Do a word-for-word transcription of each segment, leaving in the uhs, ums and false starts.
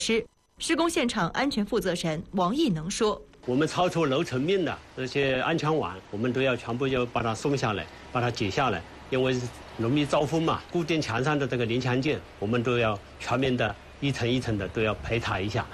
施。施工现场安全负责人王义能说：“ 我们超出楼层面的这些安全网，我们都要全部要把它松下来，把它解下来，因为容易招风嘛。固定墙上的这个临墙件，我们都要全面的一层一层的都要排查一下。”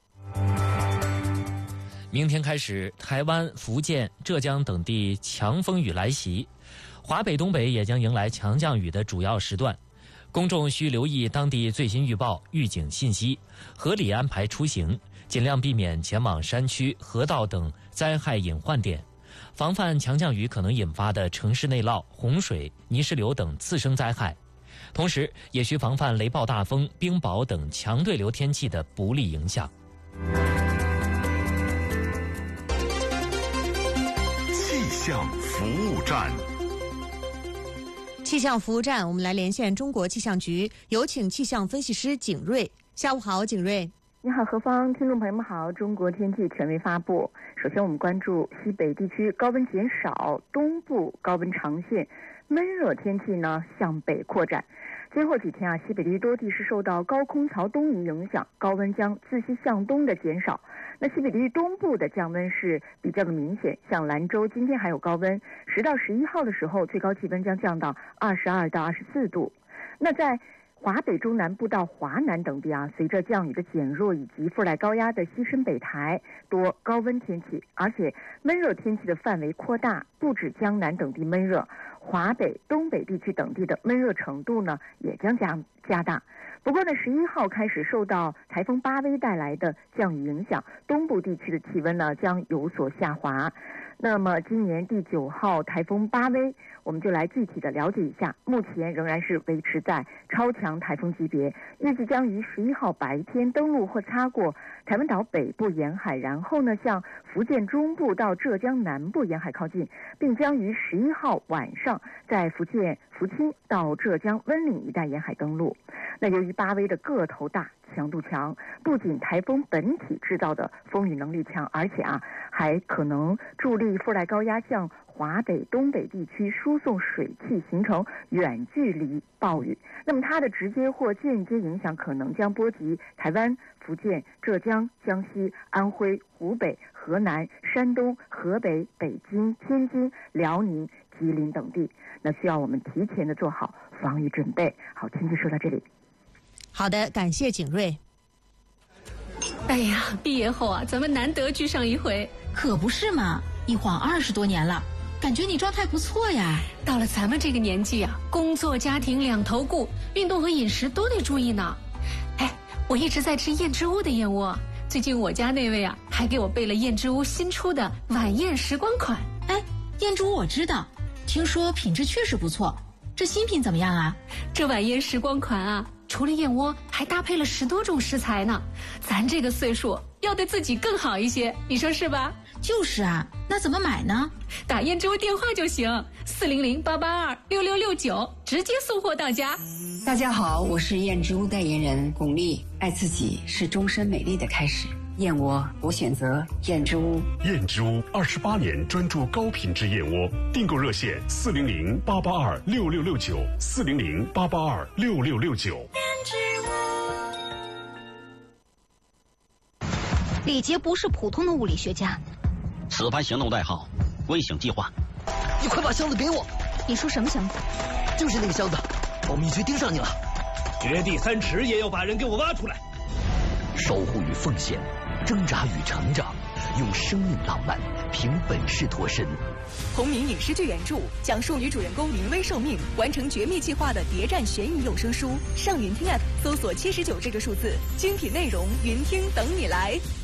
明天开始，台湾、福建、浙江等地强风雨来袭，华北、东北也将迎来强降雨的主要时段。公众需留意当地最新预报、预警信息，合理安排出行，尽量避免前往山区、河道等灾害隐患点，防范强降雨可能引发的城市内涝、洪水、泥石流等次生灾害。同时，也需防范雷暴大风、冰雹等强对流天气的不利影响。 气象服务站。 气象服务站，我们来连线中国气象局，有请气象分析师景瑞。下午好，景瑞。 你好，何芳，听众朋友们好。中国天气权威发布，首先我们关注西北地区高温减少，东部高温长线，闷热天气呢向北扩展。今后几天啊，西北地区多地是受到高空槽东移影响，高温将自西向东的减少。那西北地区东部的降温是比较的明显，像兰州今天还有高温，十到十一号的时候最高气温将降到二十二到二十四度。那在华北中南部到华南等地啊，随着降雨的减弱以及副带高压的西伸北抬，多高温天气，而且闷热天气的范围扩大，不止江南等地闷热，华北、东北地区等地的闷热程度呢也将加加大。不过呢，十一号开始受到台风巴威带来的降雨影响，东部地区的气温呢将有所下滑。那么今年第九号台风巴威，我们就来具体的了解一下。目前仍然是维持在超强台风级别，预计将于十一号白天登陆或擦过台湾岛北部沿海，然后呢向福建中部到浙江南部沿海靠近，并将于十一号晚上在福建福清到浙江温岭一带沿海登陆。那由于巴威的个头大、强度强，不仅台风本体制造的风雨能力强，而且啊还可能助力副带高压向华北、东北地区输送水汽，形成远距离暴雨。那么它的直接或间接影响可能将波及台湾、福建、浙江、江西、安徽、湖北、河南、山东、河北、北京、天津、辽宁、吉林等地。那需要我们提前的做好防御准备。好，天气说到这里。 好的，感谢景瑞。 哎呀，毕业后啊，咱们难得聚上一回。 可不是嘛，一晃二十多年了，感觉你状态不错呀。 到了咱们这个年纪啊，工作家庭两头顾，运动和饮食都得注意呢。哎，我一直在吃燕之屋的燕窝，最近我家那位啊，还给我备了燕之屋新出的晚宴时光款。 哎，燕之屋我知道，听说品质确实不错，这新品怎么样啊？ 这晚宴时光款啊，除了燕窝，还搭配了十多种食材呢。咱这个岁数要对自己更好一些，你说是吧？ 就是啊，那怎么买呢？ 打燕之屋电话就行，四零零八八二六六六九，直接送货到家。 大家好，我是燕之屋代言人巩俐。爱自己是终身美丽的开始，燕窝我选择燕之屋。 燕之屋二十八年专注高品质燕窝，订购热线四零零八八二六六六九，四零零八八二六六六九。 李杰不是普通的物理学家。 此番行动代号微型计划。 你快把箱子给我！ 你说什么箱子？ 就是那个箱子，保密局盯上你了。 掘地三尺也要把人给我挖出来。 守护与奉献，挣扎与成长，用生命浪漫，凭本事脱身。 同名影视剧原著讲述女主人公临危受命完成绝密计划的谍战悬疑有声书，上云听 App 搜索七十九这个数字，精品内容云听等你来。